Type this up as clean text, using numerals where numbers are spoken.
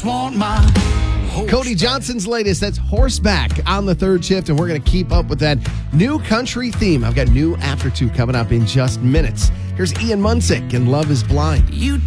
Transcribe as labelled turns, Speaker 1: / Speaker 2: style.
Speaker 1: just want my
Speaker 2: Cody Johnson's latest, that's Horseback on the third shift, and we're going to keep up with that new country theme. I've got new After 2 coming up in just minutes. Here's Ian Munsick and Love is Blind.
Speaker 1: You